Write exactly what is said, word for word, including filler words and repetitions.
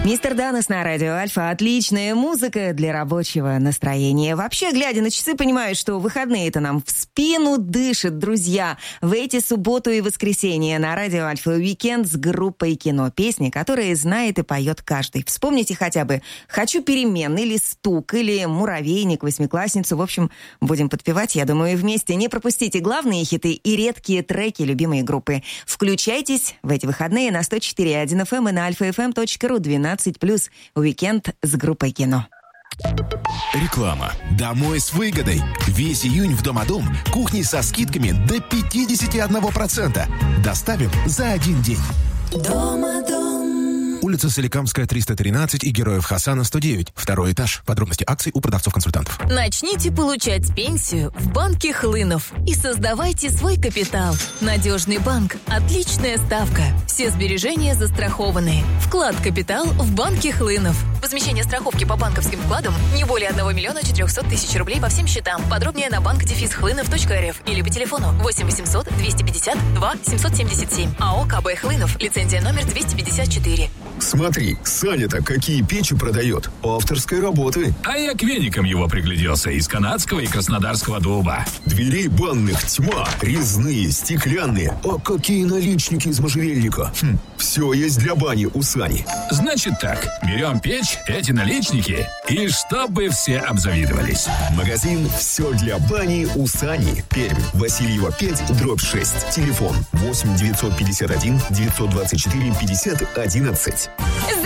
Мистер Данес на радио Альфа. Отличная музыка для рабочего настроения. Вообще, глядя на часы, понимаю, что выходные-то нам в спину дышат, друзья. В эти субботу и воскресенье на радио Альфа уикенд с группой кино. Песни, которые знает и поет каждый. Вспомните хотя бы «Хочу перемен» или «Стук», или «Муравейник», «Восьмиклассницу». В общем, будем подпевать, я думаю, вместе. Не пропустите главные хиты и редкие треки любимой группы. Включайтесь в эти выходные на сто четыре и один эф эм и на альфа эф эм точка ру. двенадцать плюс уикенд с группой кино. Реклама. Домой с выгодой. Весь июнь в Домодом кухни со скидками до пятьдесят один процент. Доставим за один день. Домодом. Улица Соликамская, триста тринадцать и Героев Хасана, сто девять. Второй этаж. Подробности акций у продавцов-консультантов. Начните получать пенсию в банке Хлынов и создавайте свой капитал. Надежный банк, отличная ставка. Все сбережения застрахованы. Вклад капитал в банке Хлынов. Возмещение страховки по банковским вкладам не более одного миллиона четырехсот тысяч рублей по всем счетам. Подробнее на банк дефис хлынов точка эр эф или по телефону восемь восемьсот двести пятьдесят два семьсот семьдесят семь. АО КБ Хлынов. Лицензия номер двести пятьдесят четыре. Смотри, Саня-то какие печи продает. Авторской работы. А я к веникам его пригляделся из канадского и краснодарского дуба. Дверей банных тьма. Резные, стеклянные. А какие наличники из можжевельника. Хм, все есть для бани у Сани. Значит так, берем печь, эти наличники, и чтобы все обзавидовались. Магазин «Все для бани» у Сани. Пермь, Васильева пять, дробь шесть. Телефон восемь девятьсот пятьдесят один девятьсот двадцать четыре пятьдесят одиннадцать.